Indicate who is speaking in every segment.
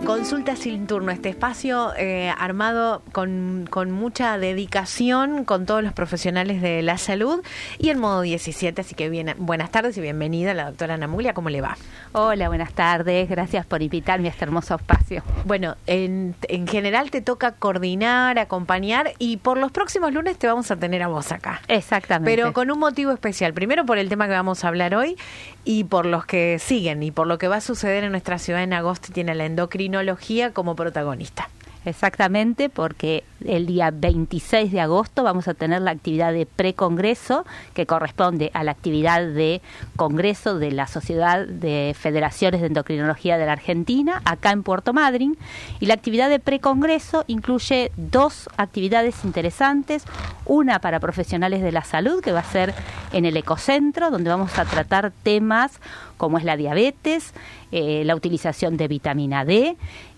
Speaker 1: Consulta sin turno, este espacio armado con mucha dedicación con todos los profesionales de la salud y en modo 17, así que buenas tardes y bienvenida la doctora Ana Muglia, ¿cómo le va?
Speaker 2: Hola, buenas tardes, gracias por invitarme a este hermoso espacio.
Speaker 1: Bueno, en general te toca coordinar, acompañar y por los próximos lunes te vamos a tener a vos acá.
Speaker 2: Exactamente.
Speaker 1: Pero con un motivo especial, primero por el tema que vamos a hablar hoy y por los que siguen y por lo que va a suceder en nuestra ciudad en agosto, tiene la endocrinología como protagonista.
Speaker 2: Exactamente, porque el día 26 de agosto vamos a tener la actividad de precongreso, que corresponde a la actividad de congreso de la Sociedad de Federaciones de Endocrinología de la Argentina, acá en Puerto Madryn, y la actividad de precongreso incluye dos actividades interesantes, una para profesionales de la salud, que va a ser en el Ecocentro, donde vamos a tratar temas como es la diabetes, la utilización de vitamina D,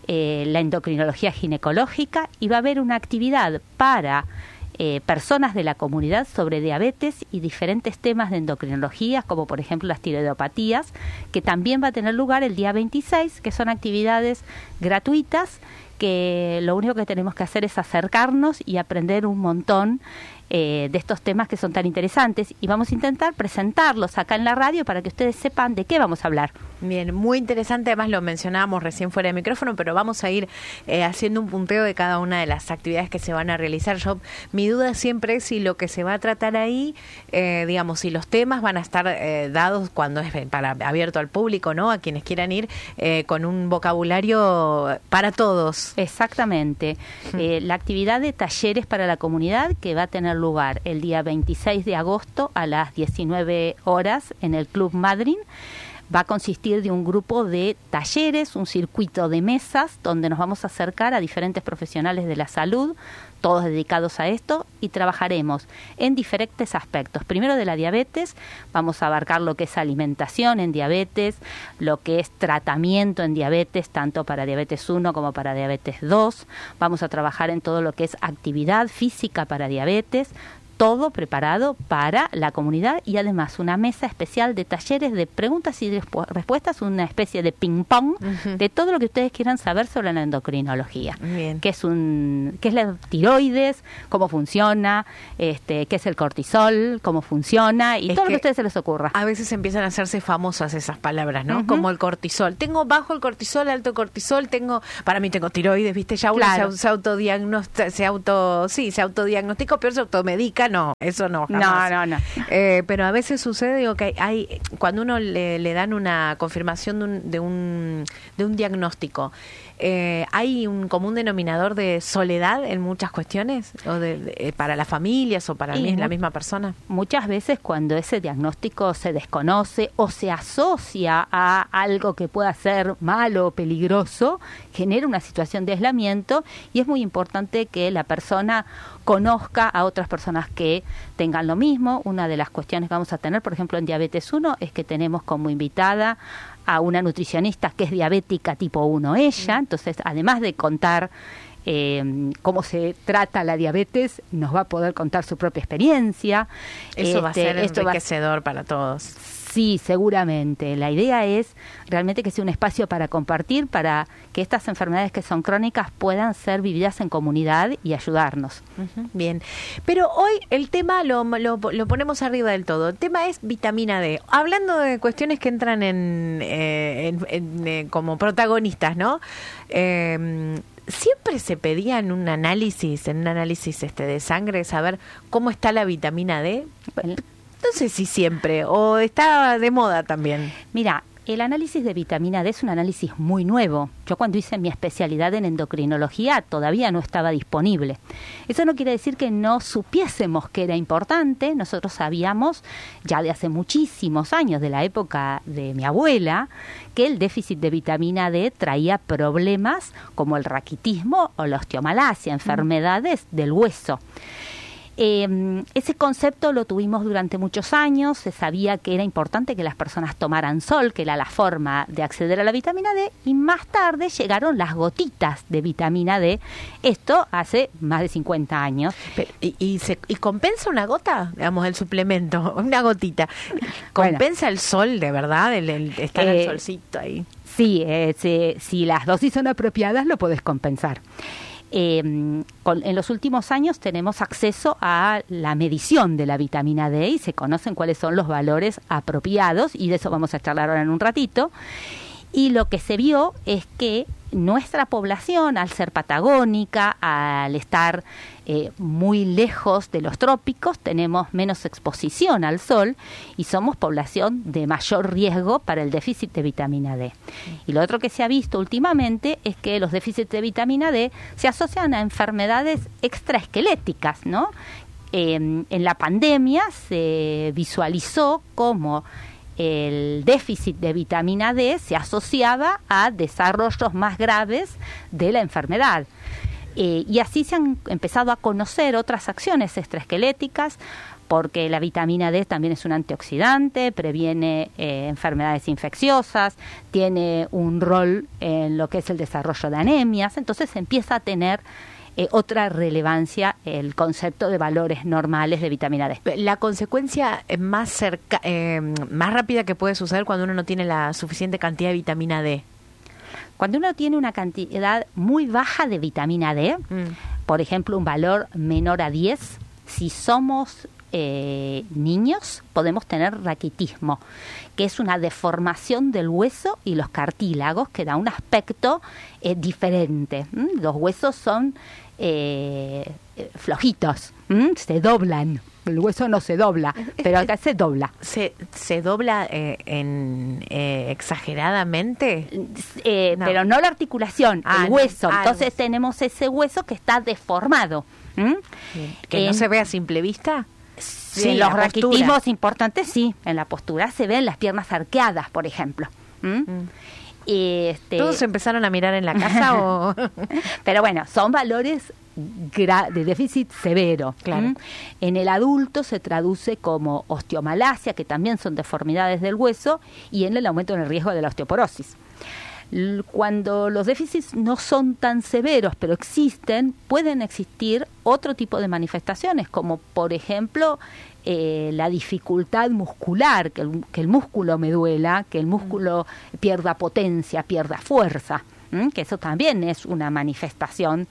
Speaker 2: la endocrinología ginecológica, y va a haber una actividad para personas de la comunidad sobre diabetes y diferentes temas de endocrinología, como por ejemplo las tiroidopatías, que también va a tener lugar el día 26, que son actividades gratuitas, que lo único que tenemos que hacer es acercarnos y aprender un montón de estos temas que son tan interesantes, y vamos a intentar presentarlos acá en la radio para que ustedes sepan de qué vamos a hablar.
Speaker 1: Bien, muy interesante, además lo mencionábamos recién fuera de micrófono, pero vamos a ir haciendo un punteo de cada una de las actividades que se van a realizar. Mi duda siempre es si lo que se va a tratar ahí, digamos, si los temas van a estar dados cuando es abierto al público, ¿no? A quienes quieran ir con un vocabulario para todos.
Speaker 2: Exactamente. La actividad de talleres para la comunidad, que va a tener lugar el día 26 de agosto a las 19 horas en el Club Madryn, va a consistir de un grupo de talleres, un circuito de mesas, donde nos vamos a acercar a diferentes profesionales de la salud, todos dedicados a esto, y trabajaremos en diferentes aspectos. Primero, de la diabetes, vamos a abarcar lo que es alimentación en diabetes, lo que es tratamiento en diabetes, tanto para diabetes 1 como para diabetes 2. Vamos a trabajar en todo lo que es actividad física para diabetes, todo preparado para la comunidad, y además una mesa especial de talleres de preguntas y respuestas, una especie de ping-pong de todo lo que ustedes quieran saber sobre la endocrinología.
Speaker 1: Bien.
Speaker 2: ¿Qué es la tiroides? ¿Cómo funciona? ¿Qué es el cortisol? ¿Cómo funciona? Y todo lo que a ustedes se les ocurra.
Speaker 1: A veces empiezan a hacerse famosas esas palabras, ¿no? Como el cortisol. Tengo bajo el cortisol, alto cortisol, para mí tengo tiroides, ¿viste? Ya uno
Speaker 2: claro.
Speaker 1: se autodiagnostica, se autodiagnostica, pero se automedica. No, eso no, jamás.
Speaker 2: No.
Speaker 1: Pero a veces sucede, digo, que hay cuando uno le dan una confirmación de un diagnóstico, hay un común denominador de soledad en muchas cuestiones, o para las familias o para la misma persona.
Speaker 2: Muchas veces cuando ese diagnóstico se desconoce o se asocia a algo que pueda ser malo o peligroso, genera una situación de aislamiento, y es muy importante que la persona conozca a otras personas que tengan lo mismo. Una de las cuestiones que vamos a tener, por ejemplo, en diabetes 1, es que tenemos como invitada a una nutricionista que es diabética tipo 1 ella, entonces además de contar cómo se trata la diabetes, nos va a poder contar su propia experiencia.
Speaker 1: Eso va a ser enriquecedor para todos.
Speaker 2: Sí, seguramente. La idea es realmente que sea un espacio para compartir, para que estas enfermedades que son crónicas puedan ser vividas en comunidad y ayudarnos.
Speaker 1: Bien, pero hoy el tema lo ponemos arriba del todo. El tema es vitamina D. Hablando de cuestiones que entran como protagonistas, ¿no? Siempre se pedía en un análisis de sangre, saber cómo está la vitamina D. Bueno, no sé si siempre, o está de moda también.
Speaker 2: Mira, el análisis de vitamina D es un análisis muy nuevo. Yo cuando hice mi especialidad en endocrinología todavía no estaba disponible. Eso no quiere decir que no supiésemos que era importante. Nosotros sabíamos ya de hace muchísimos años, de la época de mi abuela, que el déficit de vitamina D traía problemas como el raquitismo o la osteomalacia, enfermedades del hueso. Ese concepto lo tuvimos durante muchos años. Se sabía que era importante que las personas tomaran sol, que era la forma de acceder a la vitamina D, y más tarde llegaron las gotitas de vitamina D. Esto hace más de 50 años.
Speaker 1: Pero, ¿Y compensa una gota? Digamos, el suplemento, una gotita. ¿Compensa el sol, de verdad? El estar al solcito ahí.
Speaker 2: Sí, si las dosis son apropiadas lo podés compensar. En los últimos años tenemos acceso a la medición de la vitamina D y se conocen cuáles son los valores apropiados, y de eso vamos a charlar ahora en un ratito. Y lo que se vio es que nuestra población, al ser patagónica, al estar muy lejos de los trópicos, tenemos menos exposición al sol y somos población de mayor riesgo para el déficit de vitamina D. Y lo otro que se ha visto últimamente es que los déficits de vitamina D se asocian a enfermedades extraesqueléticas, ¿no? En la pandemia se visualizó cómo el déficit de vitamina D se asociaba a desarrollos más graves de la enfermedad. Y así se han empezado a conocer otras acciones extraesqueléticas, porque la vitamina D también es un antioxidante, previene enfermedades infecciosas, tiene un rol en lo que es el desarrollo de anemias, entonces se empieza a tener otra relevancia el concepto de valores normales de vitamina D.
Speaker 1: La consecuencia más rápida que puede suceder cuando uno no tiene la suficiente cantidad de vitamina D.
Speaker 2: Cuando uno tiene una cantidad muy baja de vitamina D, por ejemplo, un valor menor a 10, si somos niños, podemos tener raquitismo, que es una deformación del hueso y los cartílagos que da un aspecto diferente. Los huesos son flojitos, se doblan. El hueso no se dobla, pero acá se dobla.
Speaker 1: ¿Se dobla exageradamente?
Speaker 2: No. Pero no la articulación, el hueso. Entonces tenemos ese hueso que está deformado.
Speaker 1: ¿Que no se ve a simple vista?
Speaker 2: Sí, en los raquitismos importantes, sí. En la postura se ven las piernas arqueadas, por ejemplo.
Speaker 1: ¿Todos empezaron a mirar en la casa o...?
Speaker 2: Pero bueno, son valores de déficit severo.
Speaker 1: Claro.
Speaker 2: En el adulto se traduce como osteomalacia, que también son deformidades del hueso, y en el aumento en el riesgo de la osteoporosis. Cuando los déficits no son tan severos, pero existen, pueden existir otro tipo de manifestaciones, como por ejemplo la dificultad muscular, que el músculo me duela, que el músculo pierda potencia, pierda fuerza, que eso también es una manifestación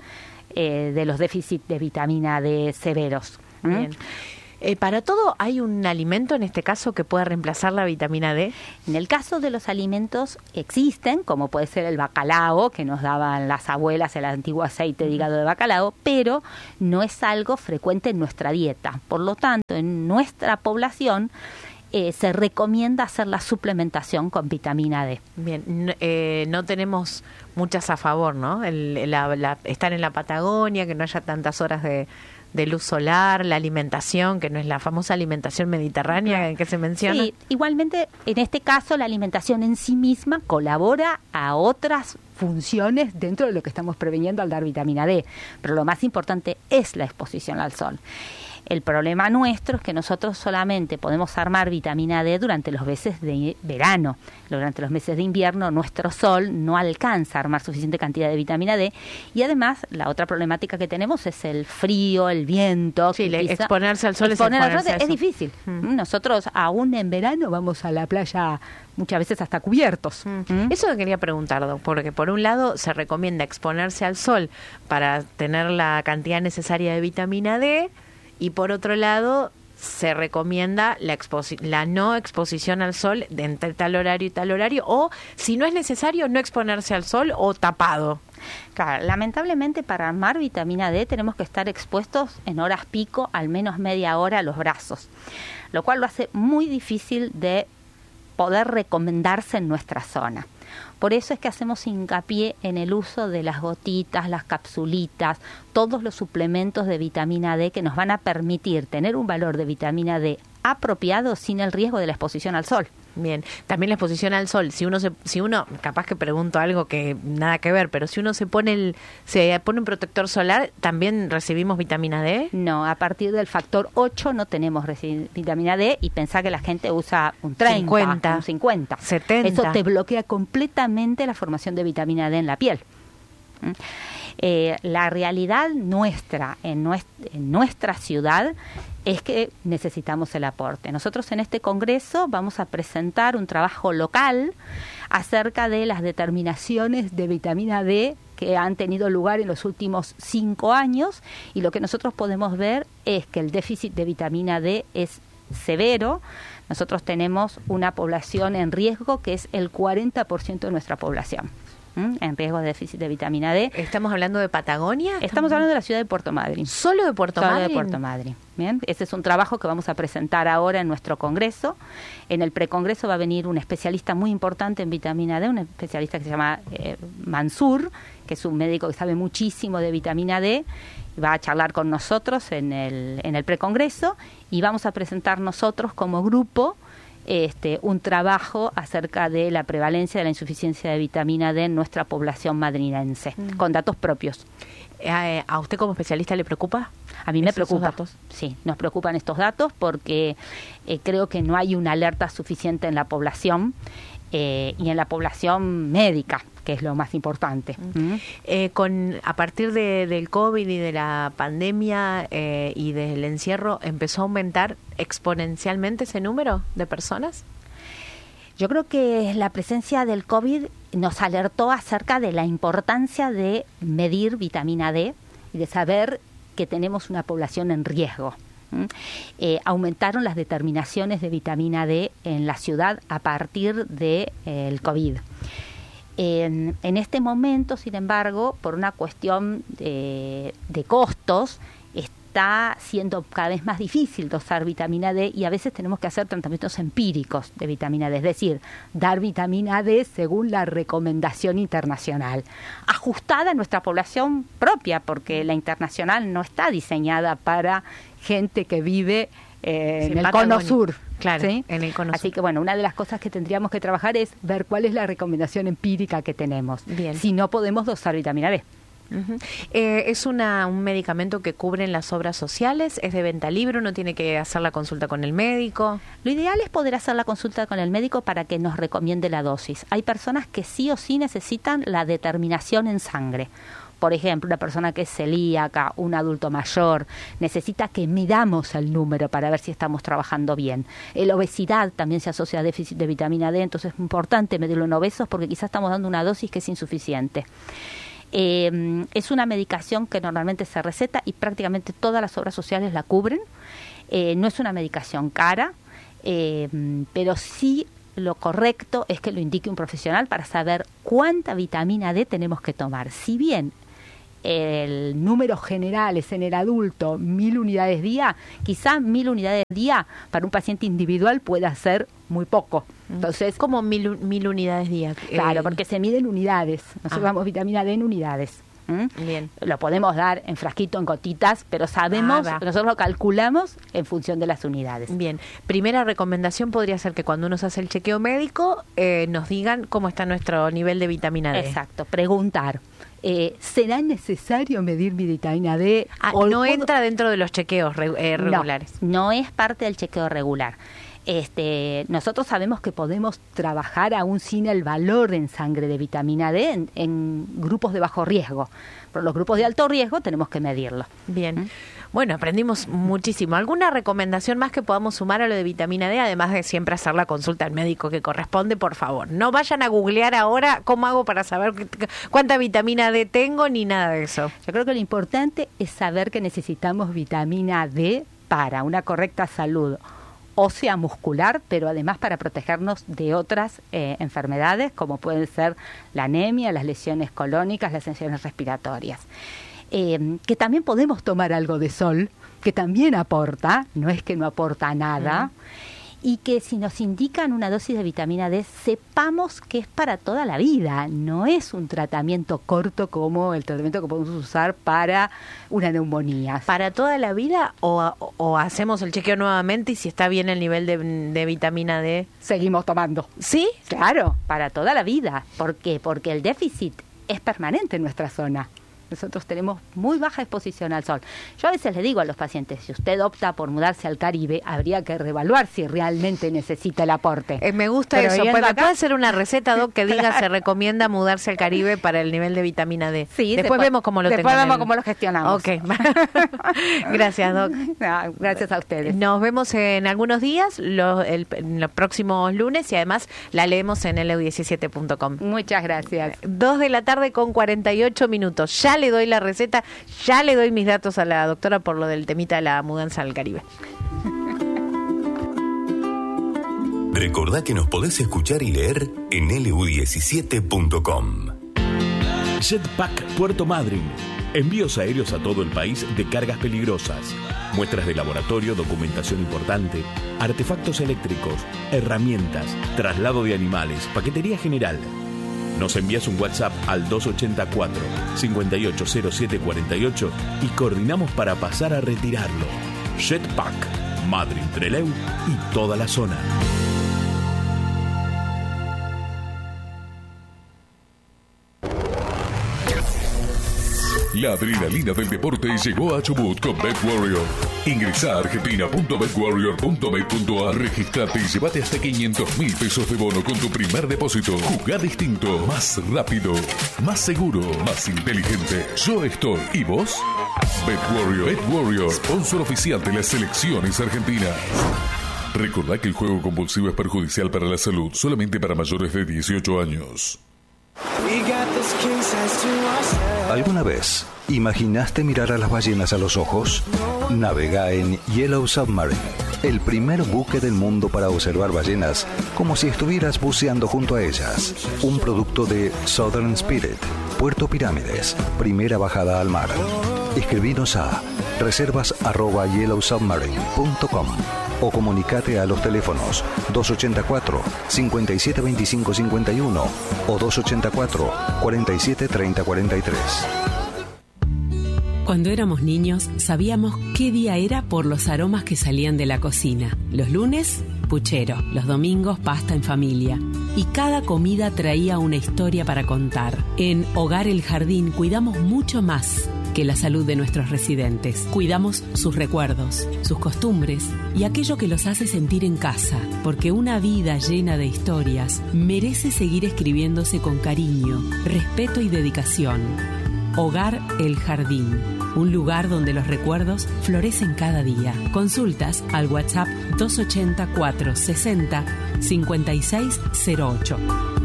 Speaker 2: de los déficits de vitamina D severos.
Speaker 1: Bien. ¿Para todo hay un alimento en este caso que pueda reemplazar la vitamina D?
Speaker 2: En el caso de los alimentos existen, como puede ser el bacalao, que nos daban las abuelas, el antiguo aceite de hígado de bacalao, pero no es algo frecuente en nuestra dieta. Por lo tanto, en nuestra población se recomienda hacer la suplementación con vitamina D.
Speaker 1: Bien, no tenemos muchas a favor, ¿no? Estar en la Patagonia, que no haya tantas horas de luz solar, la alimentación, que no es la famosa alimentación mediterránea que se menciona.
Speaker 2: Sí, igualmente, en este caso, la alimentación en sí misma colabora a otras funciones dentro de lo que estamos previniendo al dar vitamina D, pero lo más importante es la exposición al sol. El problema nuestro es que nosotros solamente podemos armar vitamina D durante los meses de verano. Durante los meses de invierno nuestro sol no alcanza a armar suficiente cantidad de vitamina D, y además la otra problemática que tenemos es el frío, el viento.
Speaker 1: Sí, exponerse al sol es
Speaker 2: difícil. Nosotros aún en verano vamos a la playa muchas veces hasta cubiertos.
Speaker 1: Eso que quería preguntar, porque por un lado se recomienda exponerse al sol para tener la cantidad necesaria de vitamina D, y por otro lado se recomienda la no exposición al sol entre tal horario y tal horario, o si no es necesario, no exponerse al sol o tapado.
Speaker 2: Claro, lamentablemente para armar vitamina D tenemos que estar expuestos en horas pico al menos media hora a los brazos, lo cual lo hace muy difícil de poder recomendarse en nuestra zona. Por eso es que hacemos hincapié en el uso de las gotitas, las capsulitas, todos los suplementos de vitamina D que nos van a permitir tener un valor de vitamina D apropiado sin el riesgo de la exposición al sol.
Speaker 1: Bien, también la exposición al sol, si uno, capaz que pregunto algo que nada que ver, pero si uno se pone un protector solar, ¿también recibimos vitamina D?
Speaker 2: No, a partir del factor 8 no tenemos vitamina D, y pensá que la gente usa un 30, un 50,
Speaker 1: 70.
Speaker 2: Eso te bloquea completamente la formación de vitamina D en la piel. La realidad nuestra, en nuestra ciudad, es que necesitamos el aporte. Nosotros en este congreso vamos a presentar un trabajo local acerca de las determinaciones de vitamina D que han tenido lugar en los últimos 5 años, y lo que nosotros podemos ver es que el déficit de vitamina D es severo. Nosotros tenemos una población en riesgo que es el 40% de nuestra población en riesgo de déficit de vitamina D.
Speaker 1: ¿Estamos hablando de Patagonia?
Speaker 2: Estamos hablando de la ciudad de Puerto Madryn.
Speaker 1: ¿Solo de Puerto Madryn?
Speaker 2: Solo de Puerto Madryn. Bien, ese es un trabajo que vamos a presentar ahora en nuestro congreso. En el precongreso va a venir un especialista muy importante en vitamina D, un especialista que se llama Mansur, que es un médico que sabe muchísimo de vitamina D. Va a charlar con nosotros en el precongreso, y vamos a presentar nosotros como grupo un trabajo acerca de la prevalencia de la insuficiencia de vitamina D en nuestra población madrinense, con datos propios.
Speaker 1: ¿A usted como especialista le preocupa?
Speaker 2: A mí me preocupa. Datos. Sí, nos preocupan estos datos porque creo que no hay una alerta suficiente en la población y en la población médica, que es lo más importante.
Speaker 1: A partir del COVID y de la pandemia y del encierro, ¿empezó a aumentar exponencialmente ese número de personas?
Speaker 2: Yo creo que la presencia del COVID nos alertó acerca de la importancia de medir vitamina D y de saber que tenemos una población en riesgo. Aumentaron las determinaciones de vitamina D en la ciudad a partir del COVID. En este momento, sin embargo, por una cuestión de costos, está siendo cada vez más difícil dosar vitamina D, y a veces tenemos que hacer tratamientos empíricos de vitamina D, es decir, dar vitamina D según la recomendación internacional, ajustada a nuestra población propia, porque la internacional no está diseñada para gente que vive en el cono sur.
Speaker 1: Claro,
Speaker 2: ¿sí?
Speaker 1: En el cono sur.
Speaker 2: Así que bueno, una de las cosas que tendríamos que trabajar es ver cuál es la recomendación empírica que tenemos.
Speaker 1: Bien.
Speaker 2: Si no podemos dosar vitamina D.
Speaker 1: ¿Es un medicamento que cubren las obras sociales? ¿Es de venta libre? ¿Uno tiene que hacer la consulta con el médico?
Speaker 2: Lo ideal es poder hacer la consulta con el médico para que nos recomiende la dosis. Hay personas que sí o sí necesitan la determinación en sangre. Por ejemplo, una persona que es celíaca, un adulto mayor, necesita que midamos el número para ver si estamos trabajando bien. La obesidad también se asocia a déficit de vitamina D, entonces es importante medirlo en obesos porque quizás estamos dando una dosis que es insuficiente. Es una medicación que normalmente se receta y prácticamente todas las obras sociales la cubren. No es una medicación cara, pero sí lo correcto es que lo indique un profesional para saber cuánta vitamina D tenemos que tomar. Si bien el número general es en el adulto 1.000 unidades día, quizá 1.000 unidades día para un paciente individual pueda ser muy poco. Entonces,
Speaker 1: ¿cómo 1.000 unidades día?
Speaker 2: Claro, porque se mide en unidades. Nosotros damos vitamina D en unidades.
Speaker 1: Bien.
Speaker 2: Lo podemos dar en frasquito, en gotitas, pero sabemos, nosotros lo calculamos en función de las unidades.
Speaker 1: Bien. Primera recomendación podría ser que cuando uno se hace el chequeo médico nos digan cómo está nuestro nivel de vitamina D.
Speaker 2: Exacto, preguntar. ¿Será necesario medir mi vitamina D?
Speaker 1: No entra dentro de los chequeos regulares.
Speaker 2: No es parte del chequeo regular. Nosotros sabemos que podemos trabajar aún sin el valor en sangre de vitamina D en grupos de bajo riesgo. Pero los grupos de alto riesgo tenemos que medirlo.
Speaker 1: Bien. Bueno, aprendimos muchísimo. ¿Alguna recomendación más que podamos sumar a lo de vitamina D? Además de siempre hacer la consulta al médico que corresponde, por favor. No vayan a googlear ahora cómo hago para saber cuánta vitamina D tengo ni nada de eso.
Speaker 2: Yo creo que lo importante es saber que necesitamos vitamina D para una correcta salud ósea muscular, pero además para protegernos de otras enfermedades como pueden ser la anemia, las lesiones colónicas, las lesiones respiratorias. Que también podemos tomar algo de sol, que también aporta, no es que no aporta nada, y que si nos indican una dosis de vitamina D, sepamos que es para toda la vida, no es un tratamiento corto como el tratamiento que podemos usar para una neumonía.
Speaker 1: ¿Para toda la vida o hacemos el chequeo nuevamente y si está bien el nivel de vitamina D?
Speaker 2: Seguimos tomando.
Speaker 1: ¿Sí?
Speaker 2: Claro, para toda la vida. ¿Por qué? Porque el déficit es permanente en nuestra zona. Nosotros tenemos muy baja exposición al sol. Yo a veces le digo a los pacientes, si usted opta por mudarse al Caribe, habría que reevaluar si realmente necesita el aporte.
Speaker 1: Me gusta eso. ¿Puede hacer una receta, Doc, que diga se recomienda mudarse al Caribe para el nivel de vitamina D?
Speaker 2: Sí,
Speaker 1: después vemos cómo lo
Speaker 2: Después vemos cómo lo gestionamos.
Speaker 1: Ok. Gracias, Doc.
Speaker 2: No, gracias a ustedes.
Speaker 1: Nos vemos en algunos días, en los próximos lunes, y además la leemos en leu17.com.
Speaker 2: Muchas gracias.
Speaker 1: 2:48 PM. Ya le doy la receta, ya le doy mis datos a la doctora por lo del temita de la mudanza al Caribe.
Speaker 3: Recordá que nos podés escuchar y leer en leu17.com.
Speaker 4: Jetpack Puerto Madryn. Envíos aéreos a todo el país de cargas peligrosas, muestras de laboratorio, documentación importante, artefactos eléctricos, herramientas, traslado de animales, paquetería general. Nos envías un WhatsApp al 284-580748 y coordinamos para pasar a retirarlo. Jetpack, Madryn, Trelew y toda la zona.
Speaker 5: La adrenalina del deporte llegó a Chubut con BetWarrior. Ingresa a argentina.betwarrior.bet.ar, registrate y llévate hasta 500.000 pesos de bono con tu primer depósito. Jugá distinto, más rápido, más seguro, más inteligente. Yo estoy. ¿Y vos? BetWarrior, sponsor oficial de las selecciones argentinas. Recordá que el juego compulsivo es perjudicial para la salud, solamente para mayores de 18 años.
Speaker 6: ¿Alguna vez imaginaste mirar a las ballenas a los ojos? Navega en Yellow Submarine, el primer buque del mundo para observar ballenas como si estuvieras buceando junto a ellas. Un producto de Southern Spirit, Puerto Pirámides, primera bajada al mar. Escribinos a reservas@yellowsubmarine.com o comunicate a los teléfonos 284-572551 o 284-473043.
Speaker 7: Cuando éramos niños, sabíamos qué día era por los aromas que salían de la cocina. Los lunes, puchero. Los domingos, pasta en familia. Y cada comida traía una historia para contar. En Hogar El Jardín cuidamos mucho más que la salud de nuestros residentes. Cuidamos sus recuerdos, sus costumbres y aquello que los hace sentir en casa, porque una vida llena de historias merece seguir escribiéndose con cariño, respeto y dedicación. Hogar El Jardín, un lugar donde los recuerdos florecen cada día. Consultas al WhatsApp 284-60-5608.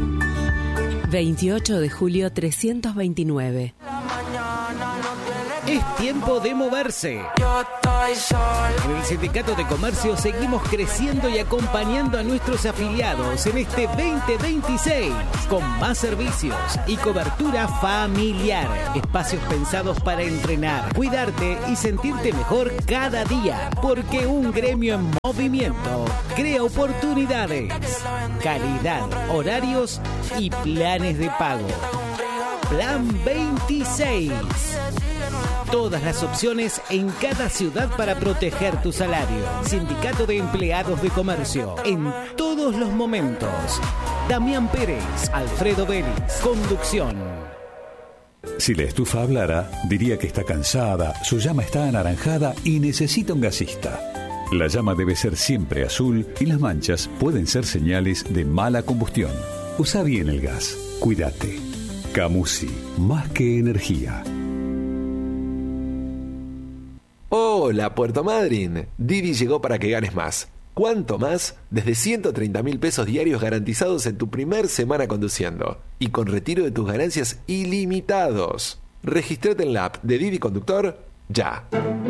Speaker 7: 28 de julio 329.
Speaker 8: Es tiempo de moverse. En el Sindicato de Comercio seguimos creciendo y acompañando a nuestros afiliados en este 2026 con más servicios y cobertura familiar. Espacios pensados para entrenar, cuidarte y sentirte mejor cada día. Porque un gremio en movimiento crea oportunidades, calidad, horarios y planes de pago. Plan 26. Todas las opciones en cada ciudad para proteger tu salario. Sindicato de Empleados de Comercio. En todos los momentos. Damián Pérez, Alfredo Vélez. Conducción.
Speaker 9: Si la estufa hablara, diría que está cansada, su llama está anaranjada y necesita un gasista. La llama debe ser siempre azul y las manchas pueden ser señales de mala combustión. Usa bien el gas. Cuídate. Camusi, más que energía.
Speaker 10: Hola, Puerto Madryn. Didi llegó para que ganes más. ¿Cuánto más? Desde 130.000 pesos diarios garantizados en tu primer semana conduciendo. Y con retiro de tus ganancias ilimitados. Regístrate en la app de Didi Conductor ya.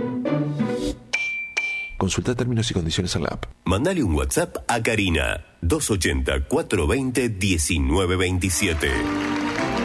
Speaker 10: Consulta términos y condiciones en la app.
Speaker 3: Mandale un WhatsApp a Karina. 280-420-1927.